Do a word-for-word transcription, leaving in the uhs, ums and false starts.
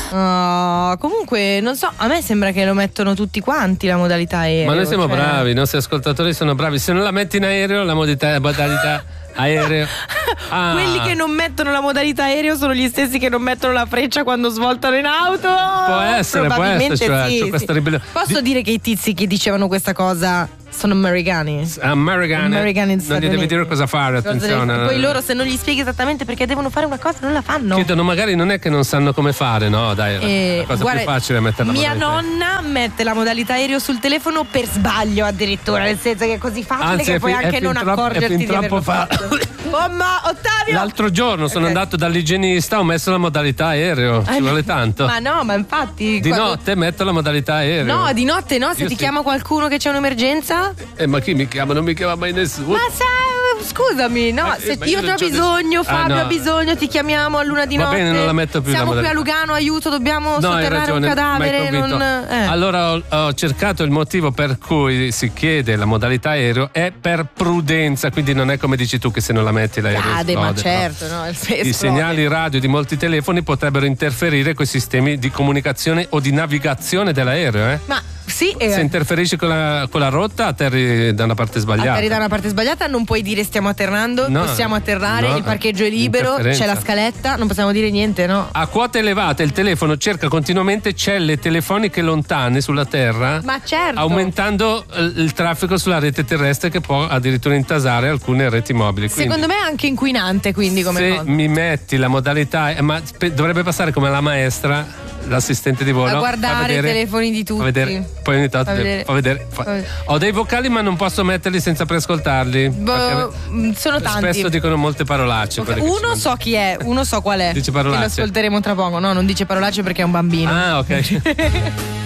Oh, comunque, non so, a me sembra che lo mettono tutti quanti la modalità aereo. Ma noi siamo cioè... bravi, i nostri ascoltatori sono bravi. Se non la metti in aereo, la modalità, modalità aereo. Ah. Quelli che non mettono la modalità aereo sono gli stessi che non mettono la freccia quando svoltano in auto. Può essere, può essere. Cioè, sì, c'è questa sì. ribellione. Posso Di... dire che i tizi che dicevano questa cosa sono americani. Americani. Americani in non Stati gli devi Uniti. dire cosa fare, attenzione. Cosa poi loro, se non gli spieghi esattamente perché devono fare una cosa, non la fanno. Chiedono, magari non è che non sanno come fare, no? Dai, eh, la cosa guarda, più facile è mettere la mia modalità. nonna mette la modalità aereo sul telefono per sbaglio, addirittura, nel senso che è così facile. Anzi, che è puoi fin- anche è fin non troppo- accorgerti è fin di averlo troppo fa- fatto. Oh, ma Ottavio! L'altro giorno sono Ok. andato dall'igienista, ho messo la modalità aereo. Ci Eh, vuole tanto. Ma no, ma infatti Di quando- notte metto la modalità aereo. No, di notte no, se Io ti sì. chiama qualcuno che c'è un'emergenza. Eh, ma chi mi chiama? Non mi chiama mai nessuno. Ma sai, scusami, no, Eh, se ma io io ne ho non c'ho bisogno, ness- Ah, Fabio no. ha bisogno, ti chiamiamo a luna di Va notte. bene, non la metto più la Siamo qui a modalità. Lugano, aiuto, dobbiamo No, hai sotterrare un ragione, cadavere. m'hai convinto. Non, eh. Allora ho, ho cercato il motivo per cui si chiede la modalità aereo è per prudenza, quindi non è come dici tu che se non la metti l'aereo Cade, ma esplode, certo, no, no? esplode. I segnali radio di molti telefoni potrebbero interferire con i sistemi di comunicazione o di navigazione dell'aereo, eh? Ma sì, eh, Se interferisci con la, con la rotta atterri da una parte sbagliata. atterri da una parte sbagliata, non puoi dire stiamo atterrando, No, possiamo atterrare, no, il parcheggio è libero, interferenza. c'è la scaletta, non possiamo dire niente, no? A quote elevate il telefono cerca continuamente celle telefoniche lontane sulla Terra, Ma certo. aumentando eh, il traffico sulla rete terrestre che può addirittura intasare alcune reti mobili. Quindi, Secondo me è anche inquinante, quindi come se cosa. mi metti la modalità, eh, ma spe- dovrebbe passare come la maestra, l'assistente di volo, A guardare fa vedere- i telefoni di tutti. fa vedere, poi ogni tanto Fa devo- vedere. fa vedere, fa- Fa vedere. ho dei vocali ma non posso metterli senza preascoltarli. Boh, perché mh, sono tanti. spesso dicono molte parolacce. Ok, quelli che ci uno mandano. so chi è, uno so qual è. Dice Che lo parolacce. ascolteremo tra poco. No, non dice parolacce perché è un bambino. Ah, ok.